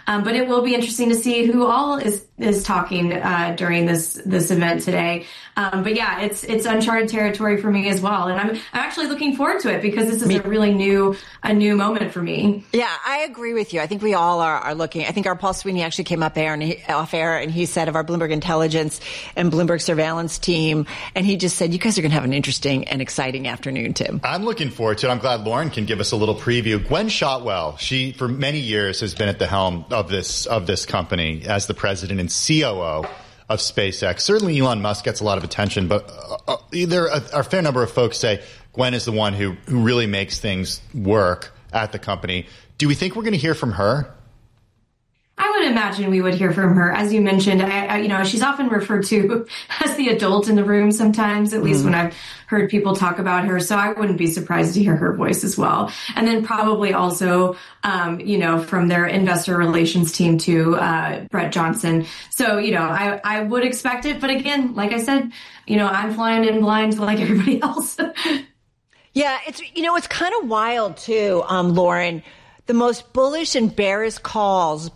But it will be interesting to see who all is talking during this event today. But yeah, it's uncharted territory for me as well, and I'm actually looking forward to it because this is a really new moment for me. Yeah, I agree with you. I think we all are looking. I think our Paul Sweeney actually came off air, and he said of our Bloomberg Intelligence and Bloomberg Surveillance team, and he just said, you guys are going to have an interesting and exciting afternoon, Tim. I'm looking forward to it. I'm glad Lauren can give us a little preview. Gwen Shotwell, she for many years has been at the helm of this company as the president and COO of SpaceX. Certainly Elon Musk gets a lot of attention, but there are a fair number of folks say Gwen is the one who really makes things work at the company. Do we think we're going to hear from her? I would imagine we would hear from her. As you mentioned, she's often referred to as the adult in the room sometimes, at least when I've heard people talk about her. So I wouldn't be surprised to hear her voice as well. And then probably also, from their investor relations team too, Brett Johnson. So, I would expect it. But again, like I said, I'm flying in blind like everybody else. Yeah, it's kind of wild too, Lauren. The most bullish and bearish calls,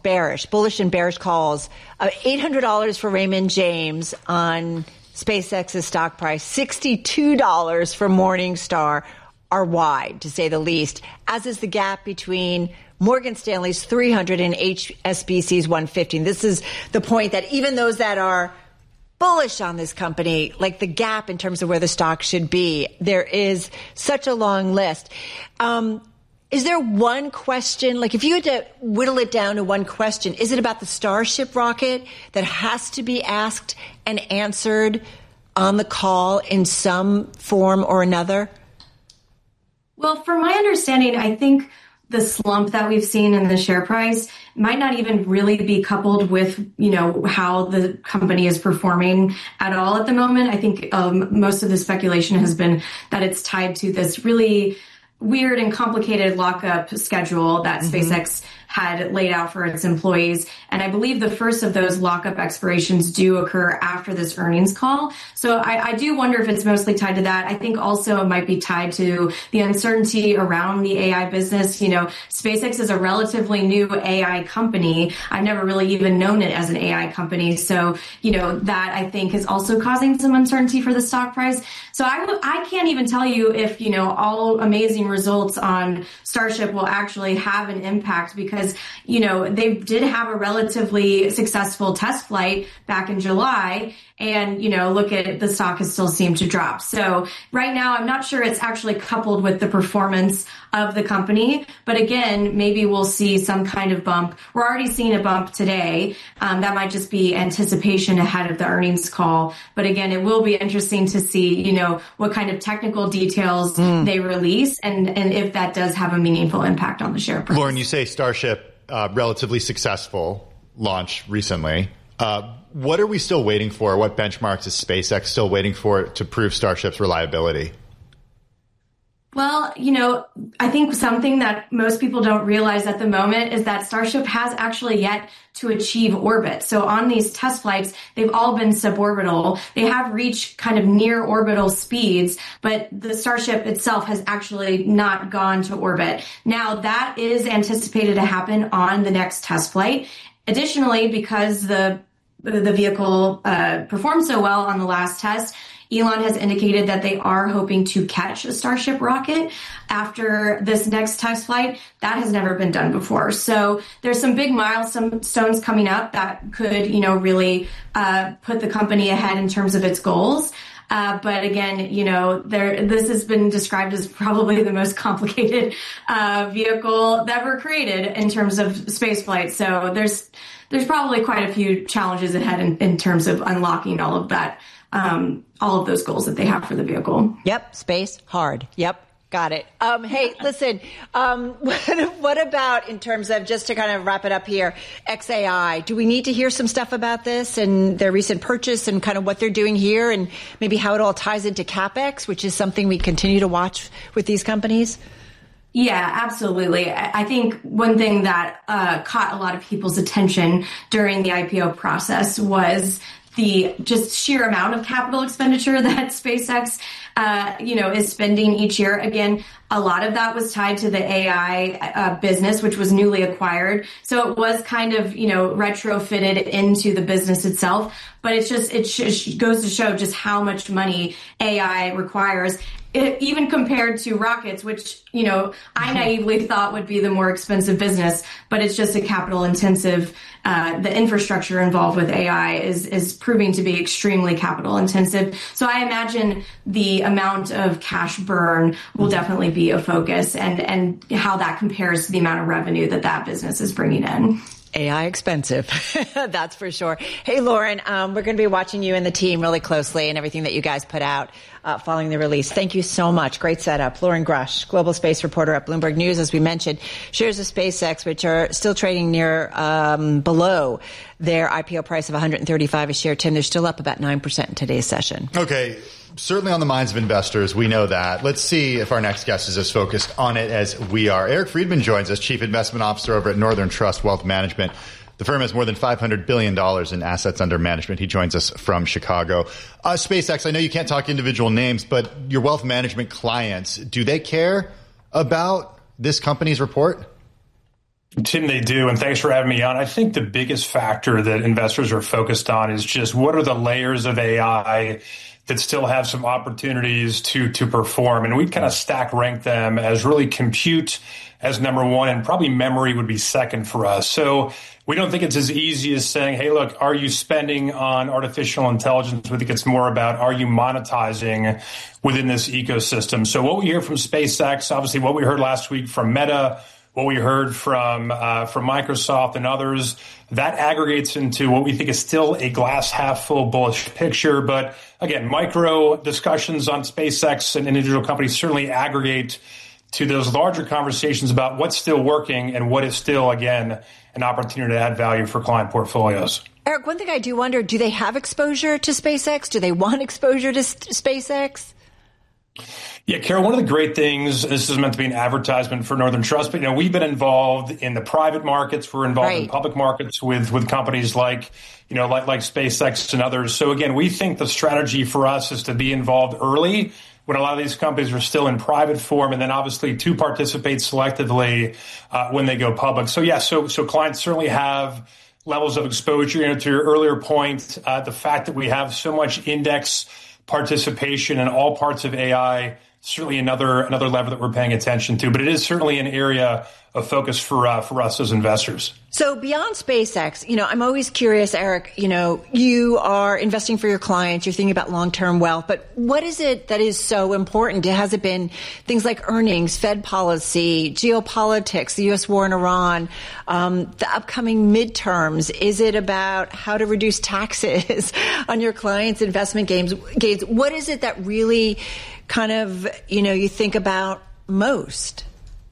$800 for Raymond James on SpaceX's stock price, $62 for Morningstar are wide, to say the least, as is the gap between Morgan Stanley's 300 and HSBC's 150. This is the point that even those that are bullish on this company, like the gap in terms of where the stock should be, there is such a long list. Is there one question, like if you had to whittle it down to one question, is it about the Starship rocket that has to be asked and answered on the call in some form or another? Well, from my understanding, I think the slump that we've seen in the share price might not even really be coupled with, how the company is performing at all at the moment. I think most of the speculation has been that it's tied to this really weird and complicated lockup schedule that SpaceX had laid out for its employees. And I believe the first of those lockup expirations do occur after this earnings call. So I do wonder if it's mostly tied to that. I think also it might be tied to the uncertainty around the AI business. SpaceX is a relatively new AI company. I've never really even known it as an AI company. So, that I think is also causing some uncertainty for the stock price. So I can't even tell you if, all amazing results on Starship will actually have an impact because, they did have a relatively successful test flight back in July. And, look at it, the stock has still seemed to drop. So right now, I'm not sure it's actually coupled with the performance of the company. But again, maybe we'll see some kind of bump. We're already seeing a bump today. That might just be anticipation ahead of the earnings call. But again, it will be interesting to see, what kind of technical details they release and if that does have a meaningful impact on the share price. Lauren, you say Starship, relatively successful launch recently. What are we still waiting for? What benchmarks is SpaceX still waiting for to prove Starship's reliability? Well, I think something that most people don't realize at the moment is that Starship has actually yet to achieve orbit. So on these test flights, they've all been suborbital. They have reached kind of near orbital speeds, but the Starship itself has actually not gone to orbit. Now that is anticipated to happen on the next test flight. Additionally, because the vehicle performed so well on the last test, Elon has indicated that they are hoping to catch a Starship rocket after this next test flight. That has never been done before. So there's some big milestones coming up that could, really put the company ahead in terms of its goals. But again, this has been described as probably the most complicated vehicle ever created in terms of spaceflight. So there's probably quite a few challenges ahead in terms of unlocking all of that. All of those goals that they have for the vehicle. Yep. Space hard. Yep. Got it. Hey, listen, what about in terms of, just to kind of wrap it up here, xAI? Do we need to hear some stuff about this and their recent purchase and kind of what they're doing here and maybe how it all ties into CapEx, which is something we continue to watch with these companies? Yeah, absolutely. I think one thing that caught a lot of people's attention during the IPO process was the just sheer amount of capital expenditure that SpaceX, is spending each year. Again, a lot of that was tied to the AI business, which was newly acquired. So it was kind of, retrofitted into the business itself. But it just goes to show just how much money AI requires. Even compared to rockets, which, I naively thought would be the more expensive business, but it's just a capital intensive. The infrastructure involved with AI is proving to be extremely capital intensive. So I imagine the amount of cash burn will definitely be a focus, and how that compares to the amount of revenue that business is bringing in. AI expensive. That's for sure. Hey, Lauren, we're going to be watching you and the team really closely and everything that you guys put out following the release. Thank you so much. Great setup. Lauren Grush, global space reporter at Bloomberg News. As we mentioned, shares of SpaceX, which are still trading near below their IPO price of $135 a share. Tim, they're still up about 9% in today's session. Okay. Certainly on the minds of investors. We know that. Let's see if our next guest is as focused on it as we are. Eric Friedman joins us, Chief Investment Officer over at Northern Trust Wealth Management. The firm has more than $500 billion in assets under management. He joins us from Chicago. SpaceX, I know you can't talk individual names, but your wealth management clients, do they care about this company's report? Tim, they do, and thanks for having me on. I think the biggest factor that investors are focused on is just what are the layers of AI that still have some opportunities to perform. And we kind of stack rank them as really compute as number one, and probably memory would be second for us. So we don't think it's as easy as saying, hey, look, are you spending on artificial intelligence? We think it's more about, are you monetizing within this ecosystem? So what we hear from SpaceX, obviously what we heard last week from Meta, what we heard from Microsoft and others, that aggregates into what we think is still a glass half full bullish picture. But again, micro discussions on SpaceX and individual companies certainly aggregate to those larger conversations about what's still working and what is still, again, an opportunity to add value for client portfolios. Eric, one thing I do wonder, do they have exposure to SpaceX? Do they want exposure to SpaceX? Yeah, Carol, one of the great things, this is meant to be an advertisement for Northern Trust, but we've been involved in the private markets. We're involved in public markets with companies like SpaceX and others. So again, we think the strategy for us is to be involved early when a lot of these companies are still in private form, and then obviously to participate selectively when they go public. So yeah, so clients certainly have levels of exposure. To your earlier point, the fact that we have so much index participation in all parts of AI, certainly another lever that we're paying attention to. But it is certainly an area of focus for us as investors. So beyond SpaceX, I'm always curious, Eric, you are investing for your clients, you're thinking about long-term wealth, but what is it that is so important? Has it been things like earnings, Fed policy, geopolitics, the U.S. war in Iran, the upcoming midterms? Is it about how to reduce taxes on your clients' investment gains? What is it that really kind of, you think about most?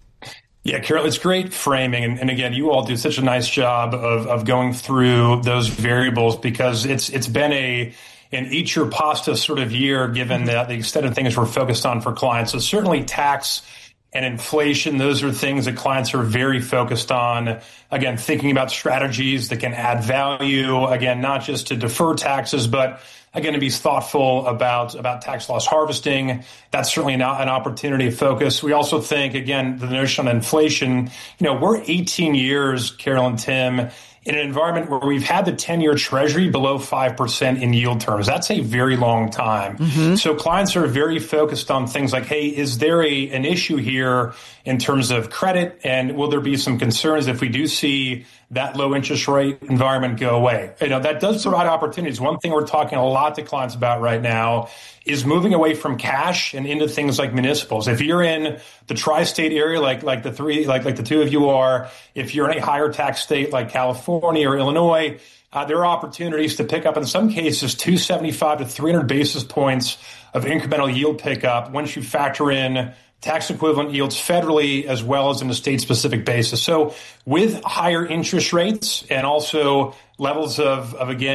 Yeah, Carol, it's great framing. And again, you all do such a nice job of going through those variables, because it's been an eat your pasta sort of year, given the extent of things we're focused on for clients. So certainly tax and inflation, those are things that clients are very focused on. Again, thinking about strategies that can add value, again, not just to defer taxes, but again, to be thoughtful about tax loss harvesting. That's certainly an opportunity of focus. We also think, again, the notion on inflation, we're 18 years, Carol and Tim, in an environment where we've had the 10-year treasury below 5% in yield terms. That's a very long time. Mm-hmm. So clients are very focused on things like, hey, is there an issue here in terms of credit? And will there be some concerns if we do see that low interest rate environment go away? That does provide opportunities. One thing we're talking a lot to clients about right now is moving away from cash and into things like municipals. If you're in the tri-state area, like the two of you are, if you're in a higher tax state like California or Illinois, there are opportunities to pick up, in some cases, 275 to 300 basis points of incremental yield pickup once you factor in tax equivalent yields federally as well as in a state specific basis. So with higher interest rates and also levels of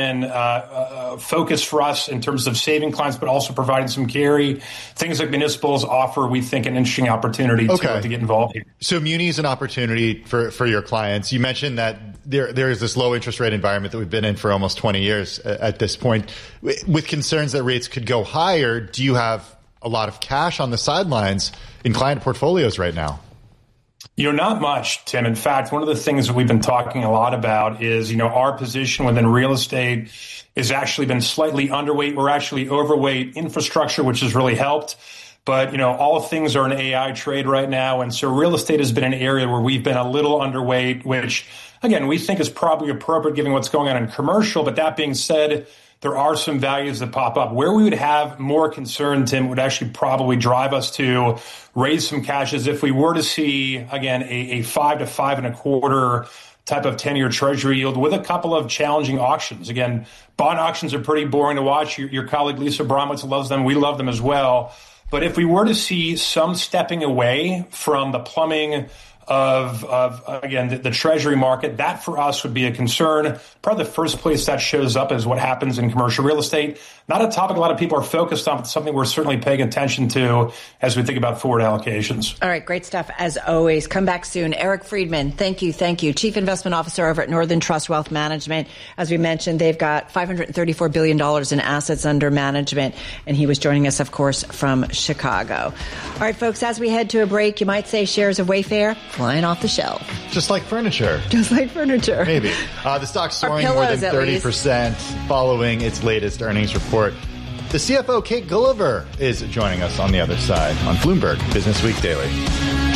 focus for us in terms of saving clients, but also providing some carry, things like municipals offer, we think, an interesting opportunity to get involved here. So muni is an opportunity for your clients. You mentioned that there is this low interest rate environment that we've been in for almost 20 years at this point. With concerns that rates could go higher, do you have a lot of cash on the sidelines in client portfolios right now? Not much, Tim. In fact, one of the things that we've been talking a lot about is, our position within real estate has actually been slightly underweight. We're actually overweight infrastructure, which has really helped. But, all things are an AI trade right now. And so real estate has been an area where we've been a little underweight, which, again, we think is probably appropriate given what's going on in commercial. But that being said, there are some values that pop up. Where we would have more concern, Tim, would actually probably drive us to raise some cash as if we were to see, again, a 5 to 5.25 type of 10-year treasury yield with a couple of challenging auctions. Again, bond auctions are pretty boring to watch. Your colleague Lisa Bromwitz loves them. We love them as well. But if we were to see some stepping away from the plumbing of again, the treasury market, that for us would be a concern. Probably the first place that shows up is what happens in commercial real estate. Not a topic a lot of people are focused on, but something we're certainly paying attention to as we think about forward allocations. All right, great stuff as always. Come back soon. Eric Friedman, thank you. Chief Investment Officer over at Northern Trust Wealth Management. As we mentioned, they've got $534 billion in assets under management, and he was joining us, of course, from Chicago. All right, folks, as we head to a break, you might say shares of Wayfair flying off the shelf. Just like furniture. Maybe. The stock's soaring more than 30% following its latest earnings report. The CFO, Kate Gulliver, is joining us on the other side on Bloomberg Business Week Daily.